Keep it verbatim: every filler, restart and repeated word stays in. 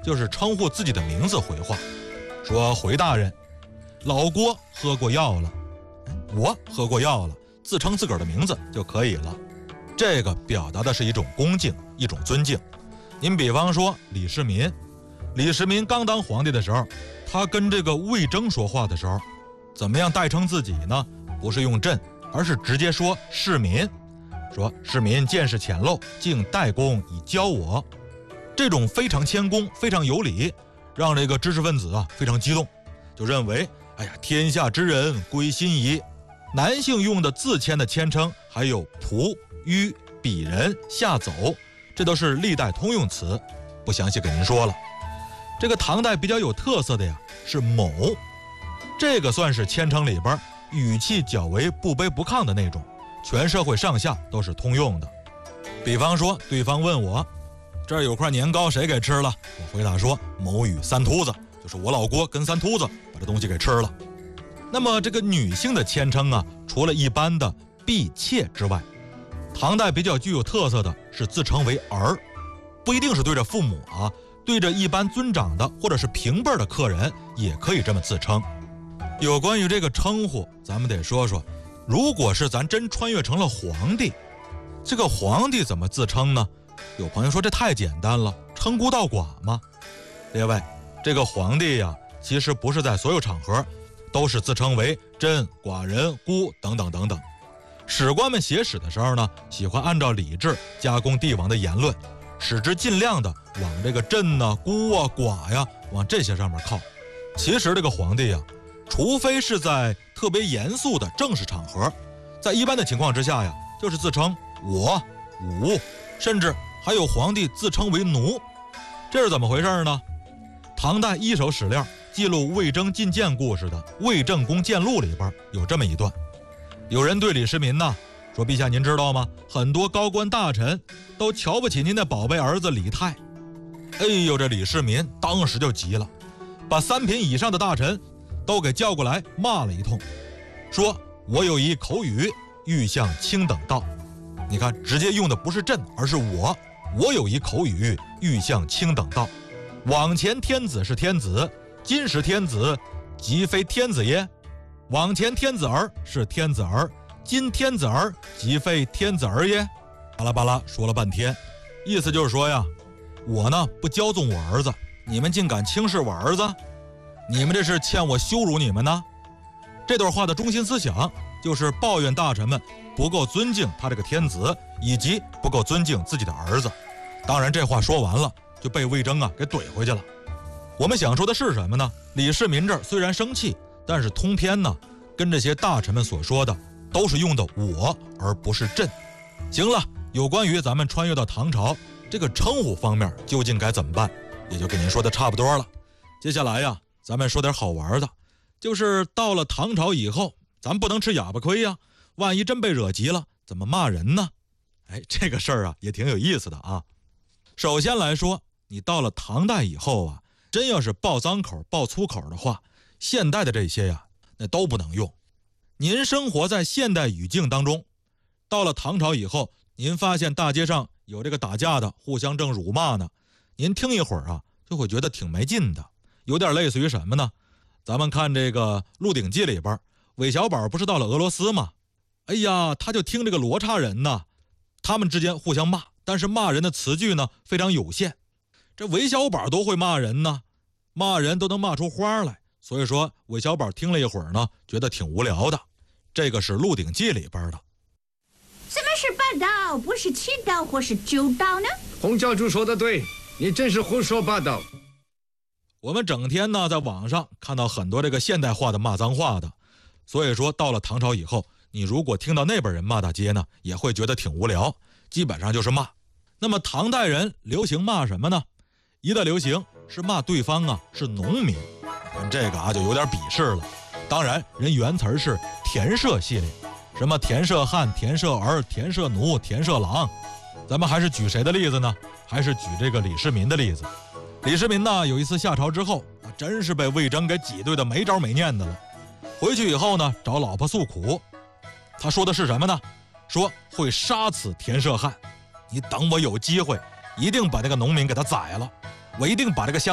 就是称呼自己的名字回话，说回大人，老郭喝过药了，我喝过药了，自称自个儿的名字就可以了。这个表达的是一种恭敬，一种尊敬。您比方说李世民，李世民刚当皇帝的时候，他跟这个魏征说话的时候，怎么样代称自己呢？不是用朕，而是直接说世民，说世民见识浅陋，敬代公以教我。这种非常谦恭，非常有礼，让这个知识分子啊非常激动，就认为哎呀，天下之人归心矣。男性用的自谦的谦称还有仆、迂、鄙人、下走，这都是历代通用词，不详细给您说了。这个唐代比较有特色的呀是某，这个算是谦称里边语气较为不卑不亢的那种，全社会上下都是通用的。比方说对方问我，这儿有块年糕谁给吃了？我回答说某与三秃子，就是我老郭跟三秃子把这东西给吃了。那么这个女性的谦称啊，除了一般的婢妾之外，唐代比较具有特色的是自称为儿，不一定是对着父母啊，对着一般尊长的或者是平辈的客人也可以这么自称。有关于这个称呼，咱们得说说，如果是咱真穿越成了皇帝，这个皇帝怎么自称呢？有朋友说这太简单了，称孤道寡吗？列位，这个皇帝呀，其实不是在所有场合都是自称为朕、寡人、孤等等等等。史官们写史的时候呢，喜欢按照礼制加工帝王的言论，使之尽量的往这个朕啊、孤啊、寡呀，往这些上面靠。其实这个皇帝呀，除非是在特别严肃的正式场合，在一般的情况之下呀，就是自称我、吾，甚至还有皇帝自称为奴。这是怎么回事呢？唐代一手史料记录魏征进谏故事的《魏正公谏录》里边有这么一段，有人对李世民呢说，陛下您知道吗？很多高官大臣都瞧不起您的宝贝儿子李泰。哎呦，这李世民当时就急了，把三品以上的大臣都给叫过来骂了一通，说我有一口语，欲向卿等道。你看，直接用的不是朕，而是我。我有一口语，欲向卿等道。往前天子是天子，今时天子即非天子耶？往前天子儿是天子儿，今天子儿即非天子儿耶？巴拉巴拉说了半天，意思就是说呀，我呢不骄纵我儿子，你们竟敢轻视我儿子，你们这是欠我羞辱你们呢？这段话的中心思想就是抱怨大臣们不够尊敬他这个天子，以及不够尊敬自己的儿子。当然这话说完了就被魏征啊给怼回去了。我们想说的是什么呢？李世民这儿虽然生气，但是通篇呢跟这些大臣们所说的都是用的我而不是朕。行了，有关于咱们穿越到唐朝这个称呼方面究竟该怎么办，也就给您说的差不多了。接下来呀，咱们说点好玩的，就是到了唐朝以后，咱不能吃哑巴亏呀，万一真被惹急了怎么骂人呢？哎，这个事儿啊也挺有意思的啊。首先来说，你到了唐代以后啊，真要是爆脏口爆粗口的话，现代的这些呀那都不能用。您生活在现代语境当中，到了唐朝以后，您发现大街上有这个打架的互相正辱骂呢，您听一会儿啊就会觉得挺没劲的，有点类似于什么呢？咱们看这个《鹿鼎记》里边，韦小宝不是到了俄罗斯吗？哎呀，他就听这个罗刹人呢，他们之间互相骂，但是骂人的词句呢非常有限。这韦小宝都会骂人呢，骂人都能骂出花来，所以说韦小宝听了一会儿呢，觉得挺无聊的。这个是《鹿鼎记》里边的。 什么是八道？不是七道或是九道呢？ 洪教主说的对，你真是胡说八道。 我们整天呢在网上看到很多这个现代化的骂脏话的，所以说到了唐朝以后，你如果听到那边人骂大街呢，也会觉得挺无聊，基本上就是骂。那么唐代人流行骂什么呢？一大流行是骂对方啊是农民，这个啊就有点鄙视了。当然人原词是田舍系列，什么田舍汉、田舍儿、田舍奴、田舍郎。咱们还是举谁的例子呢？还是举这个李世民的例子。李世民呢有一次下朝之后，真是被魏征给挤兑的没招没念的了。回去以后呢，找老婆诉苦，他说的是什么呢？说会杀此田舍汉，你等我有机会，一定把这个农民给他宰了，我一定把这个乡